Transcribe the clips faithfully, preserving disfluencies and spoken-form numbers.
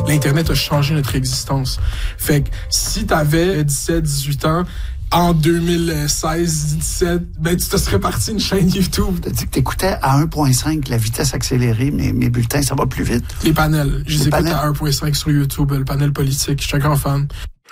l'Internet a changé notre existence. Fait que si t'avais dix-sept, dix-huit ans, en deux mille seize dix-sept, ben tu te serais parti une chaîne YouTube. T'as dit que t'écoutais à un virgule cinq, la vitesse accélérée, mais mes bulletins, ça va plus vite. Les panels. Je les écoute panels. à un virgule cinq sur YouTube, le panel politique. Je suis un grand fan.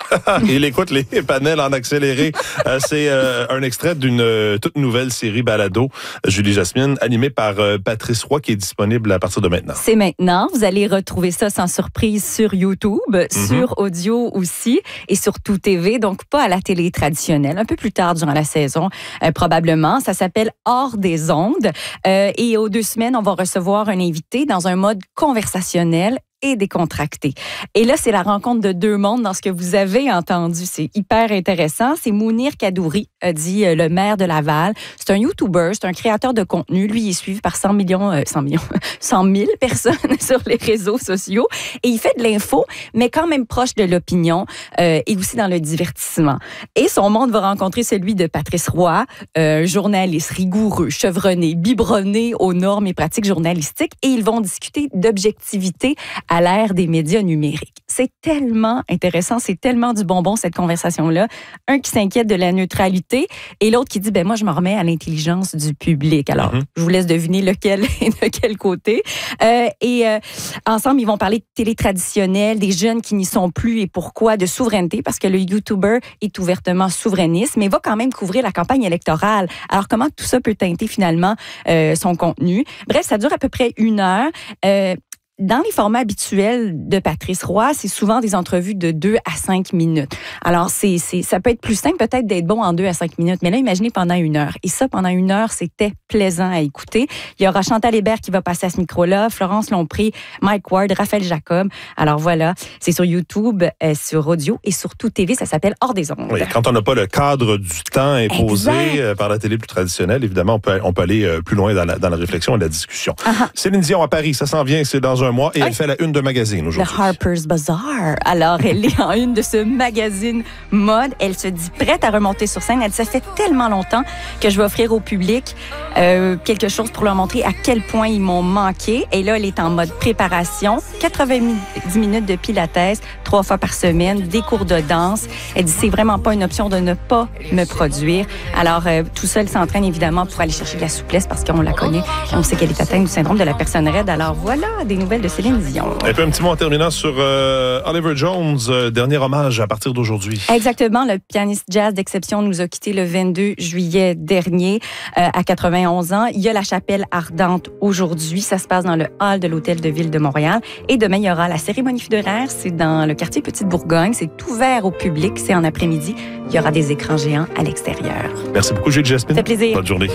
Il écoute les panels en accéléré. Euh, c'est euh, un extrait d'une euh, toute nouvelle série balado, Julie Jasmine, animée par euh, Patrice Roy, qui est disponible à partir de maintenant. C'est maintenant. Vous allez retrouver ça sans surprise sur YouTube, mm-hmm. sur audio aussi et sur Tout T V, donc pas à la télé traditionnelle, un peu plus tard durant la saison, euh, probablement. Ça s'appelle Hors des ondes. Euh, et aux deux semaines, on va recevoir un invité dans un mode conversationnel et décontracté. Et là, c'est la rencontre de deux mondes dans ce que vous avez entendu. C'est hyper intéressant. C'est Mounir Kadouri, a dit euh, le maire de Laval. C'est un YouTuber, c'est un créateur de contenu. Lui, il est suivi par cent millions, euh, cent millions, cent mille personnes sur les réseaux sociaux. Et il fait de l'info, mais quand même proche de l'opinion euh, et aussi dans le divertissement. Et son monde va rencontrer celui de Patrice Roy, euh, journaliste rigoureux, chevronné, biberonné aux normes et pratiques journalistiques. Et ils vont discuter d'objectivité à l'ère des médias numériques. C'est tellement intéressant, c'est tellement du bonbon, cette conversation-là. Un qui s'inquiète de la neutralité et l'autre qui dit, ben moi, je me remets à l'intelligence du public. Alors, mm-hmm. je vous laisse deviner lequel et de quel côté. Euh, et euh, ensemble, ils vont parler de télé traditionnelle, des jeunes qui n'y sont plus et pourquoi, de souveraineté, parce que le YouTuber est ouvertement souverainiste, mais va quand même couvrir la campagne électorale. Alors, comment tout ça peut teinter finalement euh, son contenu? Bref, ça dure à peu près une heure. Euh, Dans les formats habituels de Patrice Roy, c'est souvent des entrevues de deux à cinq minutes. Alors, c'est, c'est, ça peut être plus simple peut-être d'être bon en deux à cinq minutes, mais là, imaginez pendant une heure. Et ça, pendant une heure, c'était plaisant à écouter. Il y aura Chantal Hébert qui va passer à ce micro-là, Florence Lompré, Mike Ward, Raphaël Jacob. Alors voilà, c'est sur YouTube, euh, sur audio et sur Tout T V, ça s'appelle Hors des ondes. Oui, quand on n'a pas le cadre du temps imposé euh, par la télé plus traditionnelle, évidemment, on peut, on peut aller euh, plus loin dans la, dans la réflexion et la discussion. Uh-huh. Céline Dion à Paris, ça s'en vient, c'est dans un mois et oui. Elle fait la une de magazine aujourd'hui. Le Harper's Bazaar. Alors, elle est en une de ce magazine mode. Elle se dit prête à remonter sur scène. Elle dit, ça fait tellement longtemps que je vais offrir au public euh, quelque chose pour leur montrer à quel point ils m'ont manqué. Et là, elle est en mode préparation. quatre-vingt-dix minutes de pilates, trois fois par semaine, des cours de danse. Elle dit, c'est vraiment pas une option de ne pas me produire. Alors, euh, tout ça, elle s'entraîne évidemment pour aller chercher de la souplesse parce qu'on la connaît. On sait qu'elle est atteinte du syndrome de la personne raide. Alors, voilà des nouvelles de Céline Dion. Et puis un petit mot en terminant sur euh, Oliver Jones, euh, dernier hommage à partir d'aujourd'hui. Exactement, le pianiste jazz d'exception nous a quittés le vingt-deux juillet dernier euh, à quatre-vingt-onze ans. Il y a la chapelle ardente aujourd'hui, ça se passe dans le hall de l'Hôtel de Ville de Montréal. Et demain, il y aura la cérémonie funéraire, c'est dans le quartier Petite-Bourgogne, c'est ouvert au public, c'est en après-midi. Il y aura des écrans géants à l'extérieur. Merci beaucoup, Julie Jasmine. Ça fait plaisir. Bonne journée.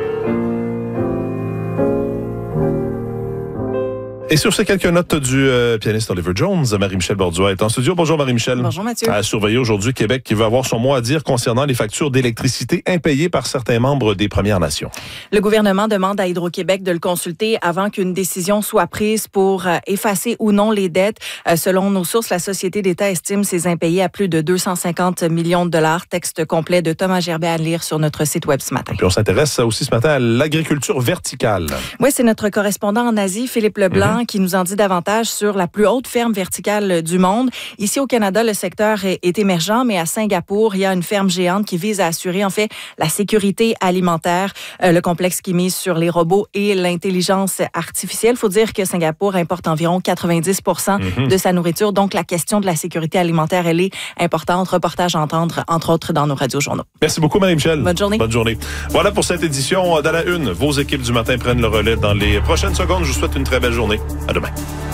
Et sur ces quelques notes du euh, pianiste Oliver Jones, Marie-Michel Borduas est en studio. Bonjour Marie-Michel. Bonjour Mathieu. À surveiller aujourd'hui Québec qui va avoir son mot à dire concernant les factures d'électricité impayées par certains membres des Premières Nations. Le gouvernement demande à Hydro-Québec de le consulter avant qu'une décision soit prise pour euh, effacer ou non les dettes. Euh, selon nos sources, la Société d'État estime ces impayés à plus de deux cent cinquante millions de dollars. Texte complet de Thomas Gerbet à lire sur notre site web ce matin. Puis on s'intéresse aussi ce matin à l'agriculture verticale. Oui, c'est notre correspondant en Asie, Philippe Leblanc, mm-hmm. qui nous en dit davantage sur la plus haute ferme verticale du monde. Ici au Canada, le secteur est, est émergent, mais à Singapour, il y a une ferme géante qui vise à assurer en fait la sécurité alimentaire. Euh, le complexe qui mise sur les robots et l'intelligence artificielle. Il faut dire que Singapour importe environ quatre-vingt-dix pour cent mm-hmm. de sa nourriture. Donc la question de la sécurité alimentaire, elle est importante. Reportage à entendre, entre autres, dans nos radiojournaux. Merci beaucoup, Marie-Michel. Bonne journée. Bonne journée. Voilà pour cette édition d'À la Une. Vos équipes du matin prennent le relais dans les prochaines secondes. Je vous souhaite une très belle journée. À demain.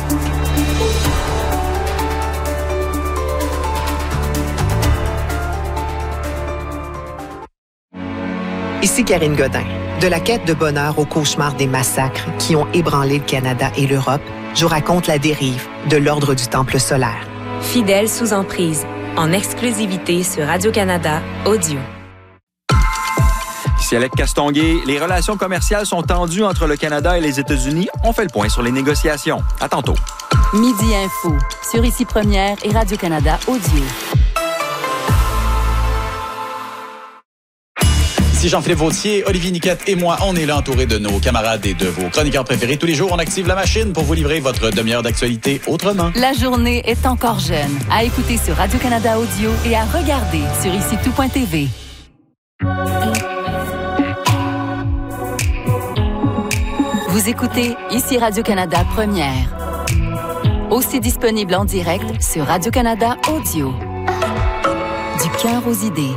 Ici Karine Godin. De la quête de bonheur au cauchemar des massacres qui ont ébranlé le Canada et l'Europe, je vous raconte la dérive de l'Ordre du Temple solaire. Fidèle sous emprise, en exclusivité sur Radio-Canada Audio. Ici Alec Castonguay, les relations commerciales sont tendues entre le Canada et les États-Unis. On fait le point sur les négociations. À tantôt. Midi Info, sur Ici Première et Radio-Canada Audio. Ici Jean-Philippe Vautier, Olivier Niquette et moi, on est là entourés de nos camarades et de vos chroniqueurs préférés. Tous les jours, on active la machine pour vous livrer votre demi-heure d'actualité autrement. La journée est encore jeune. À écouter sur Radio-Canada Audio et à regarder sur ici tout point t v. Vous écoutez Ici Radio-Canada Première. Aussi disponible en direct sur Radio-Canada Audio. Du cœur aux idées.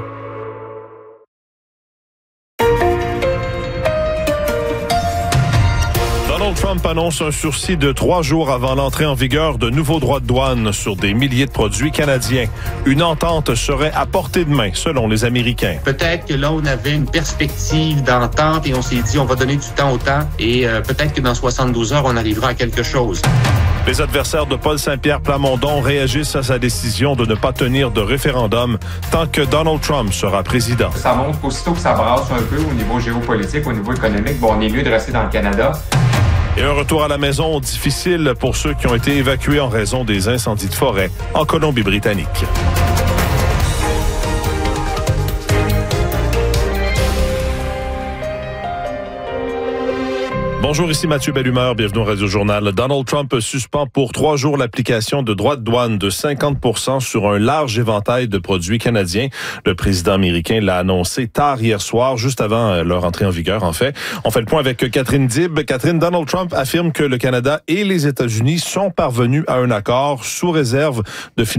Donald Trump annonce un sursis de trois jours avant l'entrée en vigueur de nouveaux droits de douane sur des milliers de produits canadiens. Une entente serait à portée de main, selon les Américains. Peut-être que là, on avait une perspective d'entente et on s'est dit, on va donner du temps au temps et euh, peut-être que dans soixante-douze heures, on arrivera à quelque chose. Les adversaires de Paul Saint-Pierre Plamondon réagissent à sa décision de ne pas tenir de référendum tant que Donald Trump sera président. Ça montre qu'aussitôt que ça brasse un peu au niveau géopolitique, au niveau économique, bon, on est mieux de rester dans le Canada. Et un retour à la maison difficile pour ceux qui ont été évacués en raison des incendies de forêt en Colombie-Britannique. Bonjour, ici Mathieu Bellumeur, bienvenue au Radio-Journal. Donald Trump suspend pour trois jours l'application de droits de douane de cinquante pour cent sur un large éventail de produits canadiens. Le président américain l'a annoncé tard hier soir, juste avant leur entrée en vigueur, en fait. On fait le point avec Catherine Dib. Catherine, Donald Trump affirme que le Canada et les États-Unis sont parvenus à un accord sous réserve de financer